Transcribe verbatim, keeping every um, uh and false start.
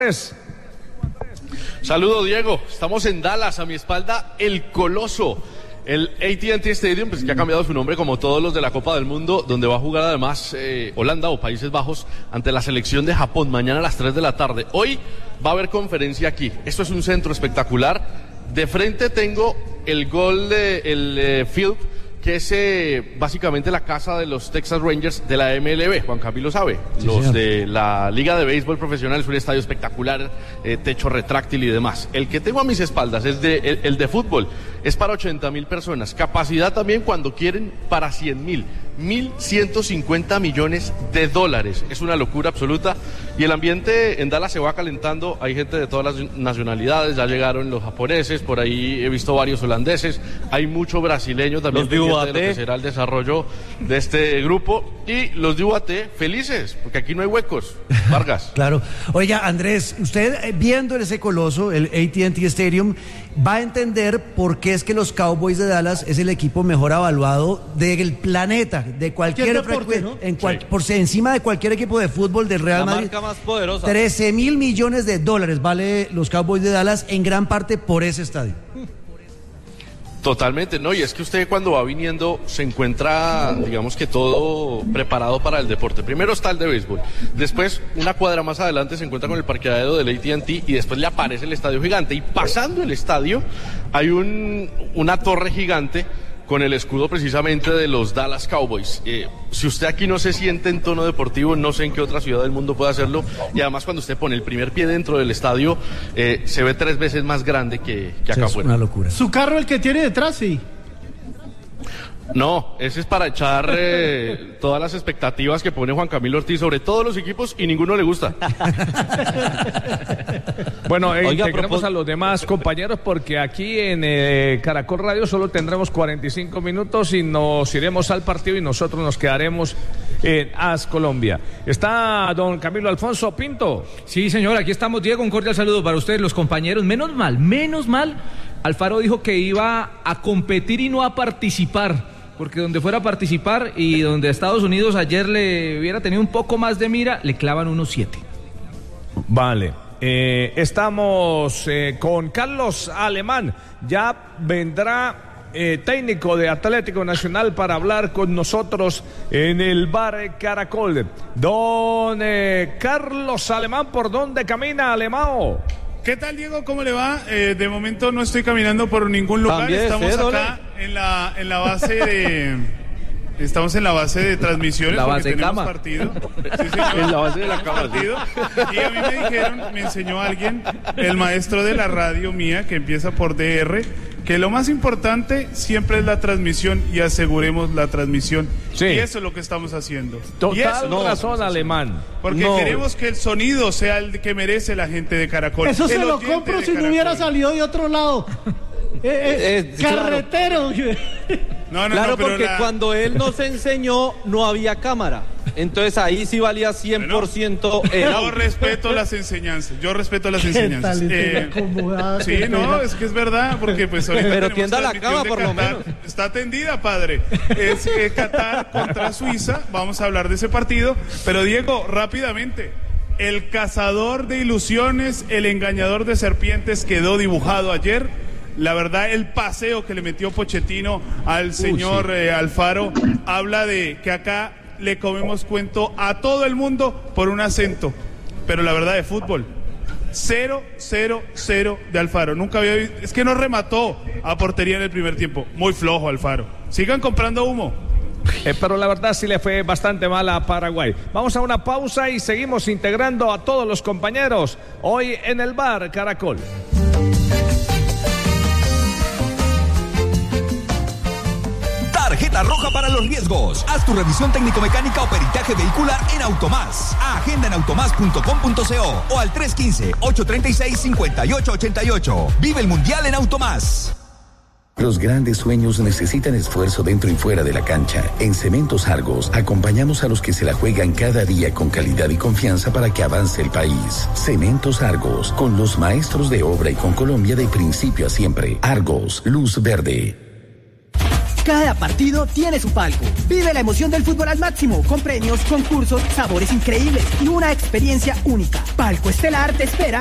Saludo, Diego. Estamos en Dallas, a mi espalda el Coloso, el A T and T Stadium, pues, que ha cambiado su nombre como todos los de la Copa del Mundo, donde va a jugar además eh, Holanda o Países Bajos ante la selección de Japón mañana a las tres de la tarde. Hoy va a haber conferencia aquí. Esto es un centro espectacular. De frente tengo el gol de el eh, field, que es eh, básicamente la casa de los Texas Rangers de la M L B. Juan Camilo sabe, sí, los señor. De la Liga de Béisbol Profesional. Es un estadio espectacular, eh, techo retráctil y demás. El que tengo a mis espaldas es de, el, el de fútbol, es para ochenta mil personas, capacidad también cuando quieren para cien mil, mil ciento cincuenta millones de dólares, es una locura absoluta, y el ambiente en Dallas se va calentando. Hay gente de todas las nacionalidades, ya llegaron los japoneses, por ahí he visto varios holandeses, hay mucho brasileño también, de lo que será el desarrollo de este grupo, y los de U A T felices, porque aquí no hay huecos. Vargas. Claro. Oiga, Andrés, usted viendo ese Coloso, el A T and T Stadium, va a entender por qué es que los Cowboys de Dallas es el equipo mejor evaluado del planeta, de cualquier deporte, ¿no? en cual, sí. por encima de cualquier equipo de fútbol del Real Madrid. La marca más poderosa. trece mil millones de dólares vale los Cowboys de Dallas, en gran parte por ese estadio. Totalmente, no, y es que usted cuando va viniendo se encuentra, digamos que todo preparado para el deporte. Primero está el de béisbol, después una cuadra más adelante se encuentra con el parqueadero del A T and T y después le aparece el estadio gigante, y pasando el estadio hay un, una torre gigante con el escudo precisamente de los Dallas Cowboys. Eh, si usted aquí no se siente en tono deportivo, no sé en qué otra ciudad del mundo puede hacerlo, y además cuando usted pone el primer pie dentro del estadio, eh, se ve tres veces más grande que, que acá afuera. Es una locura. Su carro, el que tiene detrás, sí. No, ese es para echar eh, todas las expectativas que pone Juan Camilo Ortiz sobre todos los equipos y ninguno le gusta. Bueno, eh, Oiga, integremos propos... a los demás compañeros, porque aquí en eh, Caracol Radio solo tendremos cuarenta y cinco minutos y nos iremos al partido y nosotros nos quedaremos en AS Colombia. Está don Camilo Alfonso Pinto. Sí, señor, aquí estamos. Diego, un cordial saludo para ustedes, los compañeros. Menos mal, menos mal, Alfaro dijo que iba a competir y no a participar, porque donde fuera a participar y donde Estados Unidos ayer le hubiera tenido un poco más de mira, le clavan uno siete. Vale. Eh, estamos eh, con Carlos Alemán. Ya vendrá eh, técnico de Atlético Nacional para hablar con nosotros en el bar Caracol. Don eh, Carlos Alemán, ¿por dónde camina, Alemao? ¿Qué tal, Diego? ¿Cómo le va? Eh, de momento no estoy caminando por ningún lugar. También, estamos acá en la, en la base de... Estamos en la base de transmisiones, la porque base tenemos cama. partido. Sí, señor. En la base de la cama. Partido. Y a mí me dijeron, me enseñó alguien, el maestro de la radio mía, que empieza por D R, que lo más importante siempre es la transmisión, y aseguremos la transmisión. Sí. Y eso es lo que estamos haciendo. Total y eso no razón, Alemán. Porque no. queremos que el sonido sea el que merece la gente de Caracol. Eso se el lo compro si Caracol no hubiera salido de otro lado. Eh, eh, eh, carretero. No, no, claro, no, porque la... cuando él nos enseñó no había cámara. Entonces ahí sí valía cien por ciento. Bueno, el... Yo respeto las enseñanzas. Yo respeto las enseñanzas. Eh, sí, no, es que es verdad, porque pues ahorita pero tienda la cama por lo menos. Está tendida, padre. Es eh, Qatar contra Suiza. Vamos a hablar de ese partido. Pero Diego, rápidamente. El cazador de ilusiones, el engañador de serpientes quedó dibujado ayer. La verdad, el paseo que le metió Pochettino al señor uh, sí. eh, Alfaro habla de que acá le comemos cuento a todo el mundo por un acento, pero la verdad de fútbol, cero, cero, cero de Alfaro. Nunca había visto, es que no remató a portería en el primer tiempo, muy flojo Alfaro. Sigan comprando humo. Eh, pero la verdad sí le fue bastante mal a Paraguay. Vamos a una pausa y seguimos integrando a todos los compañeros hoy en el bar Caracol. Tarjeta roja para los riesgos. Haz tu revisión técnico-mecánica o peritaje vehicular en Automás. Agenda en automás punto com punto co o al tres uno cinco, ocho tres seis, cinco ocho ocho ocho. Vive el Mundial en Automás. Los grandes sueños necesitan esfuerzo dentro y fuera de la cancha. En Cementos Argos acompañamos a los que se la juegan cada día con calidad y confianza para que avance el país. Cementos Argos, con los maestros de obra y con Colombia de principio a siempre. Argos, luz verde. Cada partido tiene su palco. Vive la emoción del fútbol al máximo, con premios, concursos, sabores increíbles y una experiencia única. Palco Estelar te espera